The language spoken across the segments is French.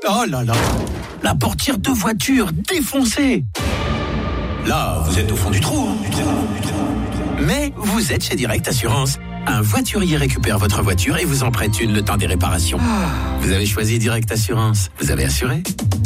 Oh là là, la portière de voiture défoncée. Là, vous êtes au fond du trou. Mais vous êtes chez Direct Assurance. Un voiturier récupère votre voiture et vous en prête une le temps des réparations. Vous avez choisi Direct Assurance. Vous avez assuré ?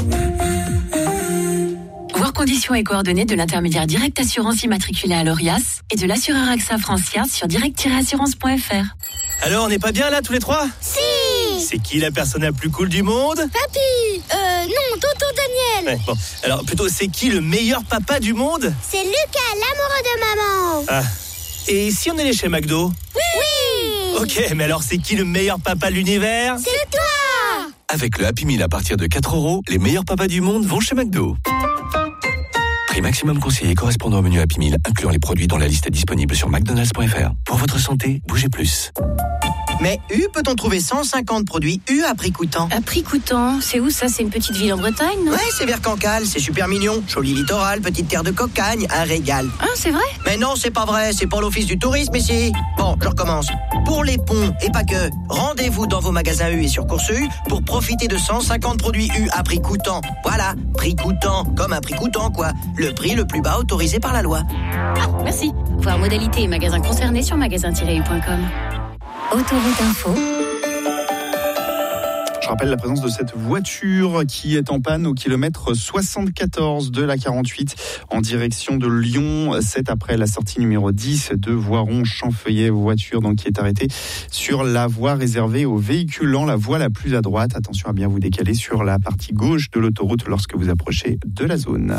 Voir conditions et coordonnées de l'intermédiaire Direct Assurance immatriculé à l'ORIAS et de l'assureur AXA Francia sur direct-assurance.fr. Alors, on n'est pas bien là tous les trois ? Si. C'est qui la personne la plus cool du monde ? Papy. Non, tonton Daniel. Ouais, bon. Alors, plutôt, c'est qui le meilleur papa du monde ? C'est Lucas, l'amoureux de maman. Ah. Et si on allait chez McDo ? Oui. Ok, mais alors c'est qui le meilleur papa de l'univers ? C'est toi. Avec le Happy Meal à partir de 4 €, les meilleurs papas du monde vont chez McDo. Prix maximum conseillé correspondant au menu Happy Meal, incluant les produits dont la liste est disponible sur McDonald's.fr. Pour votre santé, bougez plus. Mais U, peut-on trouver 150 produits U à prix coûtant ? À prix coûtant, c'est où ça ? C'est une petite ville en Bretagne, non ? Ouais, c'est vers Cancale, c'est super mignon. Joli littoral, petite terre de cocagne, un régal. Ah, c'est vrai ? Mais non, c'est pas vrai, c'est pour l'office du tourisme ici. Bon, je recommence. Pour les ponts, et pas que, rendez-vous dans vos magasins U et sur Course U pour profiter de 150 produits U à prix coûtant. Voilà, prix coûtant, comme un prix coûtant quoi. Le prix le plus bas autorisé par la loi. Ah, merci. Voir modalité et magasins concernés sur magasin-u.com. Autoroute Info. Je rappelle la présence de cette voiture qui est en panne au kilomètre 74 de la 48 en direction de Lyon. C'est après la sortie numéro 10 de Voiron-Champfeuillet. Voiture donc qui est arrêtée sur la voie réservée aux véhiculants, la voie la plus à droite. Attention à bien vous décaler sur la partie gauche de l'autoroute lorsque vous approchez de la zone.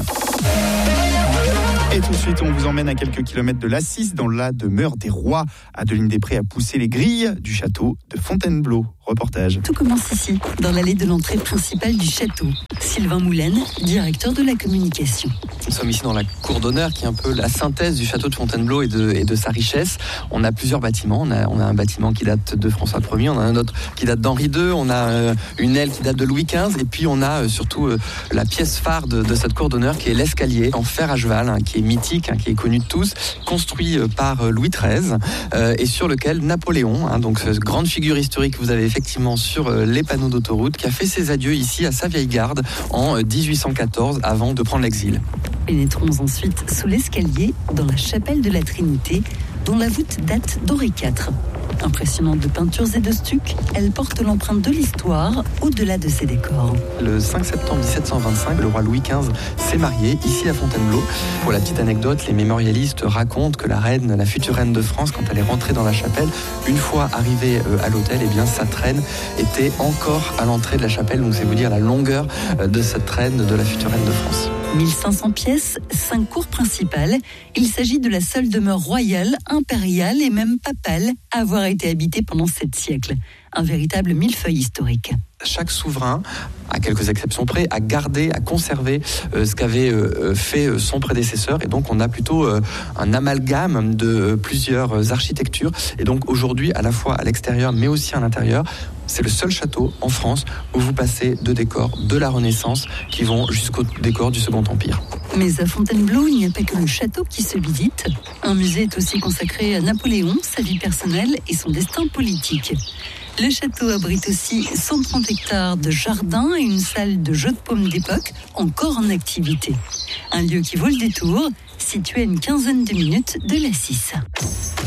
Et tout de suite, on vous emmène à quelques kilomètres de l'Assis, dans la demeure des rois. Adeline-des-Prés a poussé les grilles du château de Fontainebleau. Reportage. Tout commence ici, dans l'allée de l'entrée principale du château. Sylvain Moulaine, directeur de la communication. Nous sommes ici dans la cour d'honneur qui est un peu la synthèse du château de Fontainebleau et de sa richesse. On a plusieurs bâtiments. On a un bâtiment qui date de François Ier, on a un autre qui date d'Henri II, on a une aile qui date de Louis XV et puis on a surtout la pièce phare de cette cour d'honneur qui est l'escalier en fer à cheval, qui est mythique, qui est connu de tous, construit par Louis XIII et sur lequel Napoléon, donc cette grande figure historique que vous avez effectivement sur les panneaux d'autoroute, qui a fait ses adieux ici à sa vieille garde en 1814 avant de prendre l'exil. Pénétrons ensuite sous l'escalier dans la chapelle de la Trinité, dont la voûte date d'Henri IV. Impressionnante de peintures et de stucs, elle porte l'empreinte de l'histoire au-delà de ses décors. Le 5 septembre 1725, le roi Louis XV s'est marié ici à Fontainebleau. Pour la petite anecdote, les mémorialistes racontent que la future reine de France, quand elle est rentrée dans la chapelle, une fois arrivée à l'hôtel, sa traîne était encore à l'entrée de la chapelle. Donc c'est vous dire la longueur de cette traîne de la future reine de France. 1500 pièces, 5 cours principales. Il s'agit de la seule demeure royale, impériale et même papale à avoir été habitée pendant 7 siècles. Un véritable millefeuille historique. Chaque souverain, à quelques exceptions près, a gardé, a conservé ce qu'avait fait son prédécesseur. Et donc, on a plutôt un amalgame de plusieurs architectures. Et donc, aujourd'hui, à la fois à l'extérieur, mais aussi à l'intérieur, c'est le seul château en France où vous passez de décors de la Renaissance qui vont jusqu'au décor du Second Empire. Mais à Fontainebleau, il n'y a pas que le château qui se visite. Un musée est aussi consacré à Napoléon, sa vie personnelle et son destin politique. Le château abrite aussi 130 hectares de jardin et une salle de jeux de paume d'époque encore en activité. Un lieu qui vaut le détour, situé à une quinzaine de minutes de l'Assis.